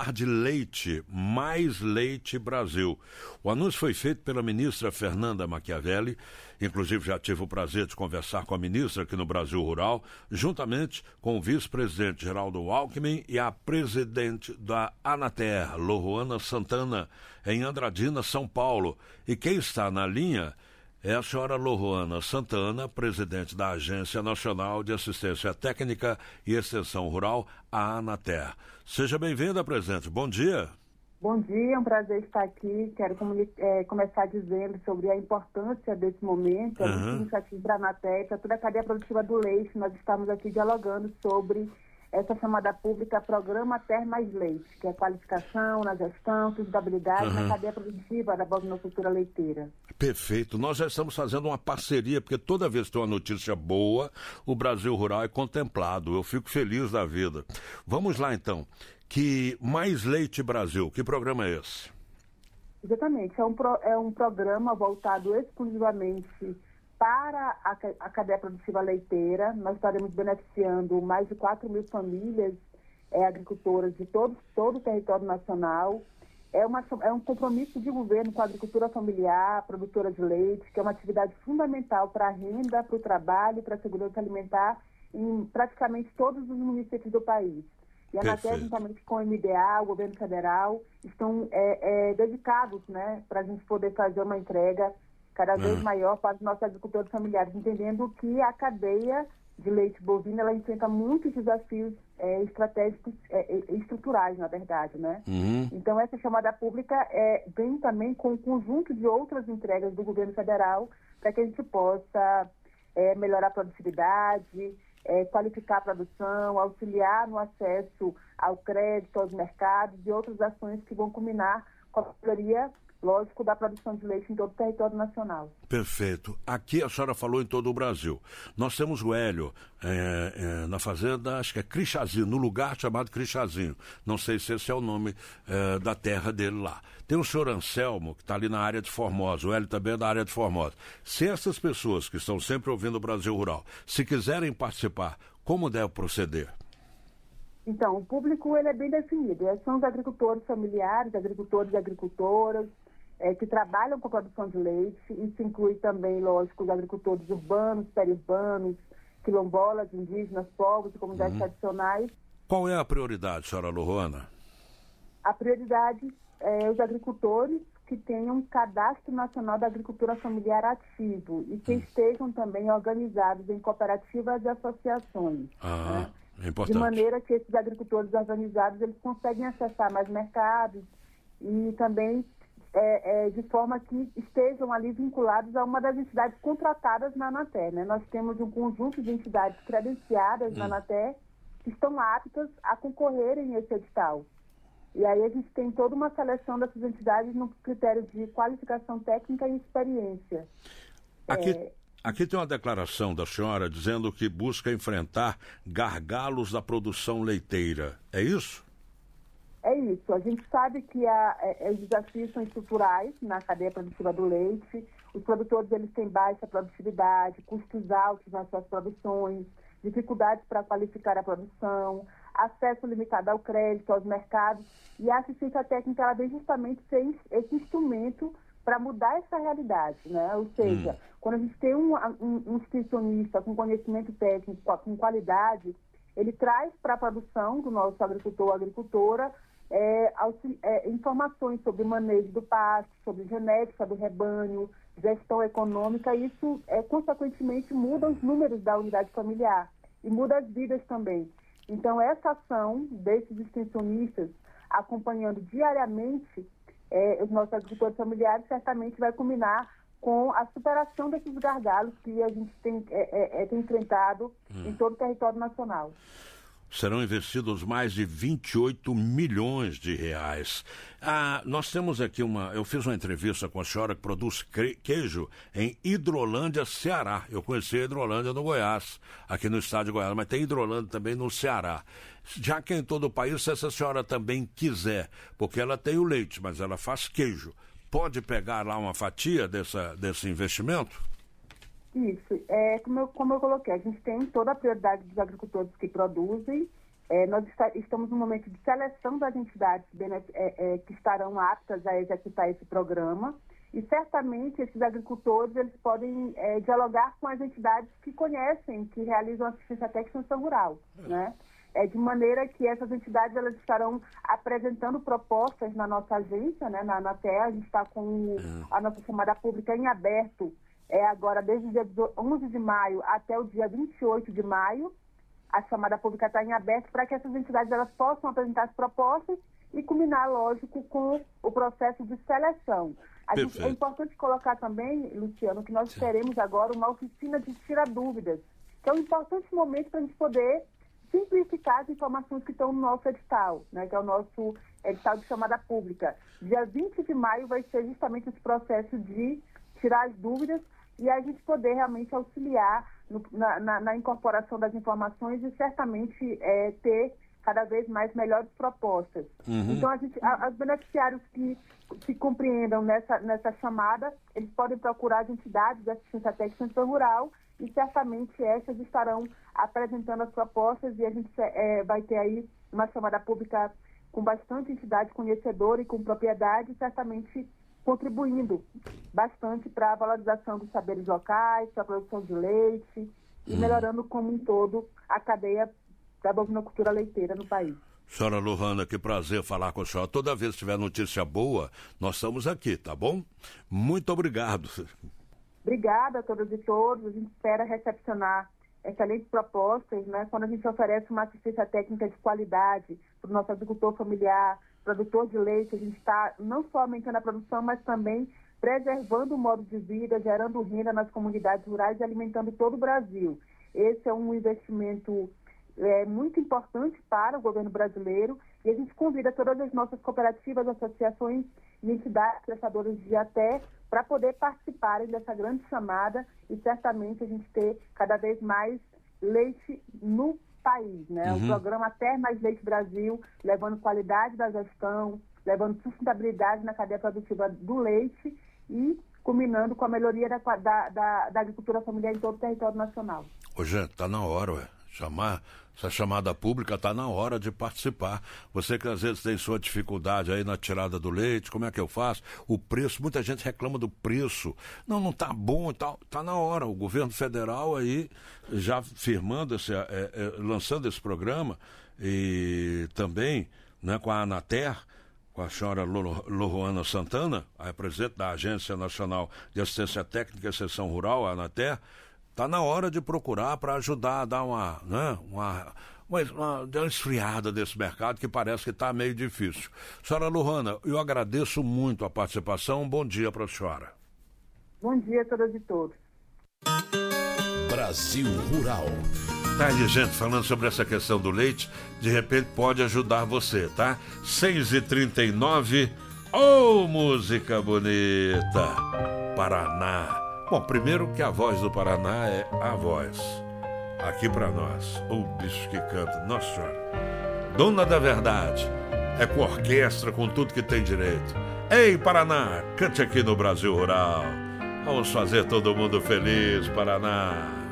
falar de leite, Mais Leite Brasil. O anúncio foi feito pela ministra Fernanda Machiavelli, inclusive já tive o prazer de conversar com a ministra aqui no Brasil Rural, juntamente com o vice-presidente Geraldo Alckmin e a presidente da Anater, Lohana Santana, em Andradina, São Paulo. E quem está na linha é a senhora Lohana Santana, presidente da Agência Nacional de Assistência Técnica e Extensão Rural, a Anater. Seja bem-vinda, presidente. Bom dia. Bom dia, é um prazer estar aqui. Quero começar dizendo sobre a importância desse momento, a iniciativa da Anater, para toda a cadeia produtiva do leite. Nós estamos aqui dialogando sobre essa chamada pública Programa Ter Mais Leite, que é qualificação na gestão, sustentabilidade na cadeia produtiva da bovinocultura leiteira. Perfeito. Nós já estamos fazendo uma parceria, porque toda vez que tem uma notícia boa, o Brasil Rural é contemplado. Eu fico feliz da vida. Vamos lá, então. Que Mais Leite Brasil, que programa é esse? Exatamente. É um programa voltado exclusivamente para a cadeia produtiva leiteira. Nós estaremos beneficiando mais de 4 mil famílias agricultoras de todo o território nacional. É um compromisso de governo com a agricultura familiar, produtora de leite, que é uma atividade fundamental para a renda, para o trabalho, para a segurança alimentar em praticamente todos os municípios do país. E a Anater, juntamente com o MDA, o governo federal, estão dedicados, né, para a gente poder fazer uma entrega cada vez maior para os nossos agricultores familiares, entendendo que a cadeia de leite bovino ela enfrenta muitos desafios estratégicos e estruturais, na verdade, né? Então, essa chamada pública vem também com um conjunto de outras entregas do governo federal para que a gente possa melhorar a produtividade, qualificar a produção, auxiliar no acesso ao crédito, aos mercados e outras ações que vão culminar com a melhoria, lógico, da produção de leite em todo o território nacional. Perfeito. Aqui a senhora falou em todo o Brasil. Nós temos o Hélio na fazenda, acho que é Crixazinho, no lugar chamado Crixazinho. Não sei se esse é o nome da terra dele lá. Tem o senhor Anselmo, que está ali na área de Formosa. O Hélio também é da área de Formosa. Se essas pessoas que estão sempre ouvindo o Brasil Rural, se quiserem participar, como deve proceder? Então, o público ele é bem definido. São os agricultores familiares, agricultores e agricultoras, que trabalham com a produção de leite. Isso inclui também, lógico, os agricultores urbanos, periurbanos, quilombolas, indígenas, povos e comunidades tradicionais. Qual é a prioridade, senhora Lohana? A prioridade é os agricultores que tenham um cadastro nacional da agricultura familiar ativo e que estejam também organizados em cooperativas e associações. Né? É importante. De maneira que esses agricultores organizados eles conseguem acessar mais mercados e também de forma que estejam ali vinculados a uma das entidades contratadas na Anater. Né? Nós temos um conjunto de entidades credenciadas na Anater que estão aptas a concorrerem a esse edital. E aí a gente tem toda uma seleção dessas entidades no critério de qualificação técnica e experiência. Aqui tem uma declaração da senhora dizendo que busca enfrentar gargalos da produção leiteira. É isso? É isso. A gente sabe que os desafios são estruturais na cadeia produtiva do leite. Os produtores eles têm baixa produtividade, custos altos nas suas produções, dificuldades para qualificar a produção, acesso limitado ao crédito, aos mercados. E a assistência técnica ela vem justamente ser esse instrumento para mudar essa realidade, né? Ou seja, quando a gente tem um extensionista com conhecimento técnico, com qualidade, ele traz para a produção do nosso agricultor ou agricultora informações sobre manejo do pasto, sobre genética do rebanho, gestão econômica, e isso consequentemente muda os números da unidade familiar e muda as vidas também. Então, essa ação desses extensionistas, acompanhando diariamente os nossos agricultores familiares, certamente vai culminar com a superação desses gargalos que a gente tem enfrentado em todo o território nacional. Serão investidos mais de 28 milhões de reais. Nós temos aqui eu fiz uma entrevista com a senhora que produz queijo em Hidrolândia, Ceará. Eu conheci a Hidrolândia no Goiás, aqui no estado de Goiás, mas tem Hidrolândia também no Ceará. Já que em todo o país, se essa senhora também quiser, porque ela tem o leite, mas ela faz queijo, pode pegar lá uma fatia desse investimento? Isso. Como eu coloquei, a gente tem toda a prioridade dos agricultores que produzem, Nós estamos no momento de seleção das entidades que estarão aptas a executar esse programa, e certamente esses agricultores eles podem dialogar com as entidades que conhecem, que realizam assistência técnica em extensão rural, né? De maneira que essas entidades elas estarão apresentando propostas na nossa agência, né, na Anatel. A gente está com a nossa chamada pública em aberto agora desde o dia 11 de maio até o dia 28 de maio. A chamada pública está em aberto para que essas entidades elas possam apresentar as propostas e culminar, lógico, com o processo de seleção. É importante colocar também, Luciano, que nós teremos agora uma oficina de tirar dúvidas, que é um importante momento para a gente poder simplificar as informações que estão no nosso edital, né, que é o nosso edital de chamada pública. Dia 20 de maio vai ser justamente esse processo de tirar as dúvidas e a gente poder realmente auxiliar na incorporação das informações e certamente ter cada vez mais melhores propostas. Então, os beneficiários que se compreendam nessa chamada, eles podem procurar as entidades de assistência técnica em extensão rural e certamente essas estarão apresentando as propostas e a gente vai ter aí uma chamada pública com bastante entidade conhecedora e com propriedade, certamente contribuindo bastante para a valorização dos saberes locais, para a produção de leite e melhorando como um todo a cadeia da bovinocultura leiteira no país. Senhora Lohana, que prazer falar com a senhora. Toda vez que tiver notícia boa, nós estamos aqui, tá bom? Muito obrigado. Obrigada a todas e todos. A gente espera recepcionar excelentes propostas, né? Quando a gente oferece uma assistência técnica de qualidade para o nosso agricultor familiar, produtor de leite, a gente está não só aumentando a produção, mas também preservando o modo de vida, gerando renda nas comunidades rurais e alimentando todo o Brasil. Esse é um investimento muito importante para o governo brasileiro e a gente convida todas as nossas cooperativas, associações e entidades prestadoras de até para poder participarem dessa grande chamada e certamente a gente ter cada vez mais leite no país, né? O programa Ter Mais Leite Brasil, levando qualidade da gestão, levando sustentabilidade na cadeia produtiva do leite e culminando com a melhoria da agricultura familiar em todo o território nacional. Ô, gente, tá na hora, essa chamada pública está na hora de participar. Você que às vezes tem sua dificuldade aí na tirada do leite, como é que eu faço? O preço, muita gente reclama do preço. Não tá bom e tal. Tá na hora. O governo federal aí já firmando, lançando esse programa e também, né, com a Anatel, com a senhora Lohana Santana, a presidente da Agência Nacional de Assistência Técnica e Extensão Rural, a Anatel. Está na hora de procurar para ajudar a dar uma esfriada desse mercado que parece que está meio difícil. Senhora Lohana, eu agradeço muito a participação. Um bom dia para a senhora. Bom dia a todas e todos. Brasil Rural. Tá aí, gente, falando sobre essa questão do leite, de repente pode ajudar você, tá? 6h39, música bonita, Paraná. Bom, primeiro que a voz do Paraná é a voz, aqui pra nós, o bicho que canta, Nossa Senhora, dona da verdade, é com orquestra, com tudo que tem direito. Ei, Paraná, cante aqui no Brasil Rural, vamos fazer todo mundo feliz, Paraná.